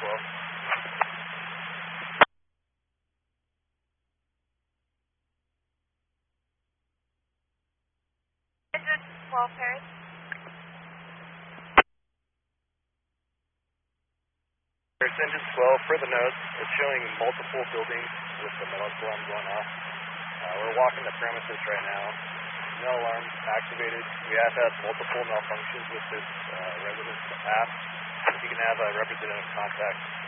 12. Engine 12, Paris. Paris engine 12, for the notes, it's showing multiple buildings with the metal alarm going off. We're walking the premises right now. No alarm activated. We have had multiple malfunctions with this residence in the past. If you can have a representative contact